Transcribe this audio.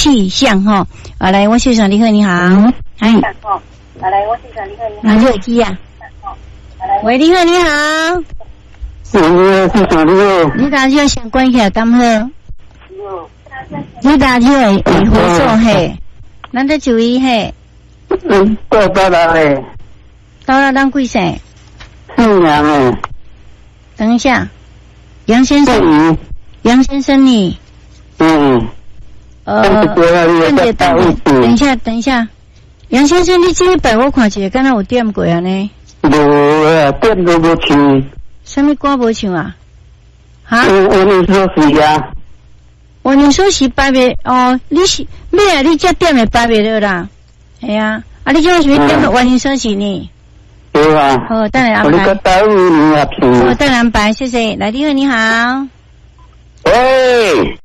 气象哈。啊，来，我先生你好，你好，哎，来，我先生你好，你好，哪里机啊？喂，你好，你好。你打电话先关起来，干好。你打电话会回说嘿，咱在注意嘿。 到了嘞。 到了，咱几岁？ 姓杨诶。 等一下，杨先生，杨先生你。 等一下，杨先生，你这一摆我看起来，敢若有点过啊呢？ 无啊，点都无唱。 什么歌无唱啊？哈？ 我你说是啊。 你说是8月哦，你是咩啊？你才点的8月了啦？系啊，你叫什么点的？你说是呢？ 对啊。 好，当然安排。好，当然安排，谢谢。来，你好，你好。 喂。